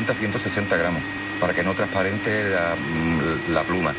140 a 160 gramos, para que no transparente la pluma.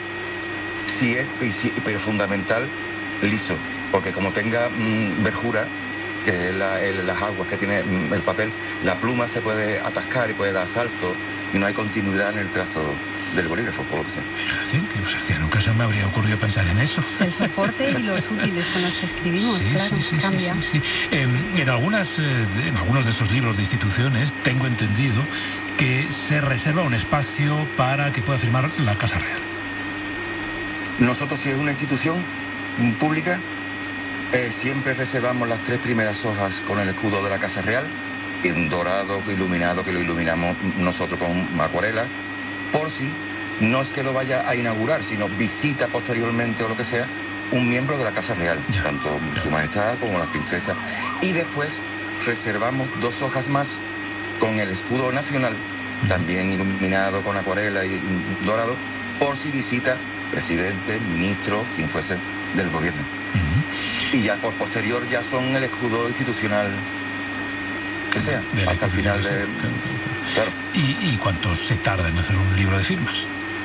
Pero fundamental, liso, porque como tenga verjura, que es las aguas que tiene el papel, la pluma se puede atascar y puede dar salto y no hay continuidad en el trazo del bolígrafo, por lo que sea. Fíjate, que nunca se me habría ocurrido pensar en eso. El soporte y los útiles con los que escribimos, claro, cambia. Sí. En algunos de esos libros de instituciones tengo entendido que se reserva un espacio para que pueda firmar la Casa Real. Nosotros, si es una institución pública, siempre reservamos las 3 primeras hojas con el escudo de la Casa Real, en dorado, iluminado, que lo iluminamos nosotros con acuarela, por si no es que lo vaya a inaugurar, sino visita posteriormente o lo que sea, un miembro de la Casa Real, tanto Su Majestad como las princesas. Y después reservamos 2 hojas más con el escudo nacional, también iluminado con acuarela y dorado, por si visita presidente, ministro, quien fuese del gobierno. Y ya por posterior ya son el escudo institucional que sea, hasta el final de... Claro. ¿Y cuánto se tarda en hacer un libro de firmas?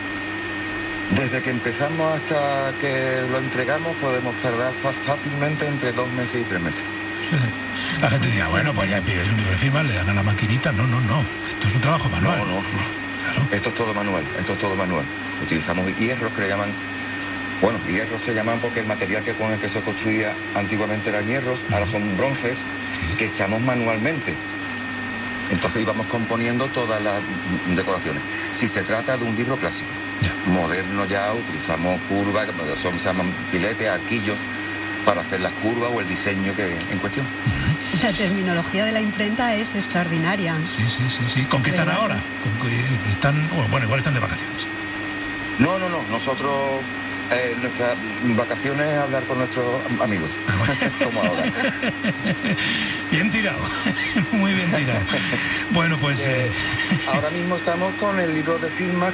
Desde que empezamos hasta que lo entregamos podemos tardar fácilmente entre 2 meses y 3 meses. La gente dirá, bueno, pues ya pides un libro de firmas, le dan a la maquinita. No, esto es un trabajo manual. No. Claro. Esto es todo manual. Utilizamos hierros que le llaman... Bueno, hierros se llaman porque el material con el que se construía antiguamente eran hierros, ahora son bronces que echamos manualmente. Entonces íbamos componiendo todas las decoraciones. Si se trata de un libro clásico, moderno ya, utilizamos curvas, se llaman filetes, arquillos, para hacer las curvas o el diseño en cuestión. La terminología de la imprenta es extraordinaria. Sí. ¿Con qué están ahora? Igual están de vacaciones. No. Nosotros... nuestras vacaciones es hablar con nuestros amigos, como ahora. Bien tirado, muy bien tirado. Bueno, pues... Ahora mismo estamos con el libro de firmas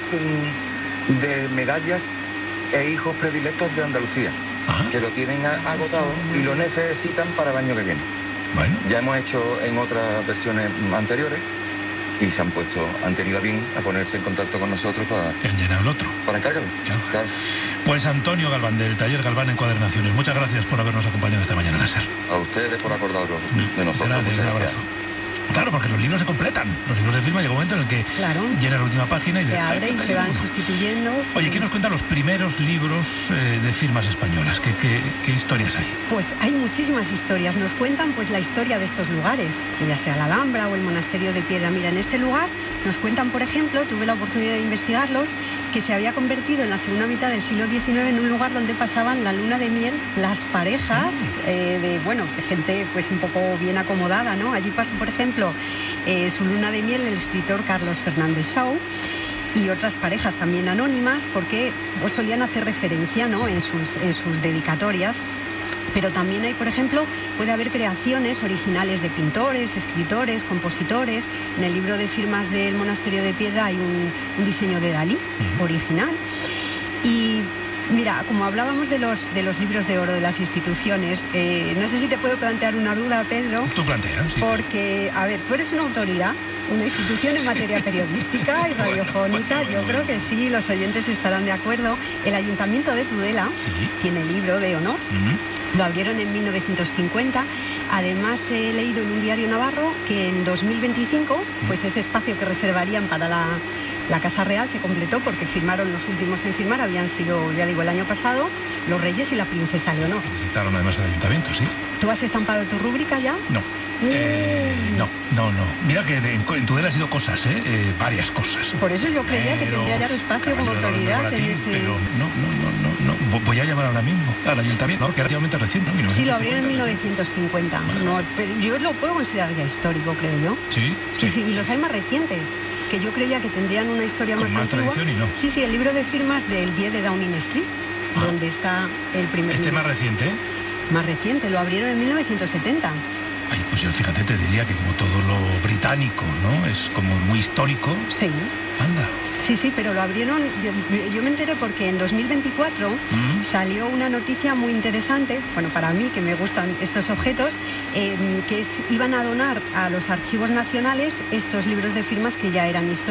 de medallas e hijos predilectos de Andalucía, que lo tienen agotado y lo necesitan para el año que viene. Bueno. Ya hemos hecho en otras versiones anteriores y han tenido a bien a ponerse en contacto con nosotros para... Te han llenado el otro. Para encargarlo. Claro. Pues Antonio Galván, del taller Galván Encuadernaciones, muchas gracias por habernos acompañado esta mañana, Láser. A ustedes por acordaros de nosotros. Muchas gracias. Un abrazo. Claro, porque los libros se completan. Los libros de firma llega un momento en el que llena la última página y se abre y se van sustituyendo. Oye, ¿qué nos cuentan los primeros libros de firmas españolas? ¿Qué historias hay? Pues hay muchísimas historias. Nos cuentan pues la historia de estos lugares, ya sea la Alhambra o el monasterio de Piedra. Mira, en este lugar nos cuentan, por ejemplo, tuve la oportunidad de investigarlos, que se había convertido en la segunda mitad del siglo XIX en un lugar donde pasaban la luna de miel las parejas de gente pues un poco bien acomodada, ¿no? Allí pasó, por ejemplo, su luna de miel el escritor Carlos Fernández Shaw y otras parejas también anónimas, porque pues solían hacer referencia, ¿no?, en sus dedicatorias. Pero también hay, por ejemplo, puede haber creaciones originales de pintores, escritores, compositores. En el libro de firmas del Monasterio de Piedra hay un diseño de Dalí original. Y mira, como hablábamos de los libros de oro de las instituciones, no sé si te puedo plantear una duda, Pedro. Tú planteas, sí. Porque, a ver, tú eres una autoridad, una institución en materia periodística y radiofónica. Yo creo que sí, los oyentes estarán de acuerdo. El Ayuntamiento de Tudela tiene libro de honor. Lo abrieron en 1950. Además, he leído en un diario navarro que en 2025, pues ese espacio que reservarían para la Casa Real se completó porque firmaron los últimos en firmar, habían sido, ya digo, el año pasado, los reyes y la princesa Leonor. Visitaron además el ayuntamiento, sí. ¿Tú has estampado tu rúbrica ya? No. No. Mira que en Tudela ha sido cosas, varias cosas. Por eso yo creía que tendría ya tu espacio como autoridad en ese... Pero no. Voy a llamar ahora mismo al ayuntamiento, que es relativamente reciente, ¿no? Sí, lo abrieron en 1950. Vale. No, pero yo lo puedo considerar ya histórico, creo yo. Sí. Y los hay más recientes, que yo creía que tendrían una historia más antigua. Tradición y no. Sí, el libro de firmas del 10 de Downing Street, donde está el primer... Más reciente, ¿eh? Más reciente, lo abrieron en 1970. Ay, pues yo fíjate, te diría que como todo lo británico, ¿no? Es como muy histórico. Sí. Anda. Sí, pero lo abrieron, yo me enteré porque en 2024 salió una noticia muy interesante, bueno, para mí que me gustan estos objetos, iban a donar a los archivos nacionales estos libros de firmas que ya eran históricos.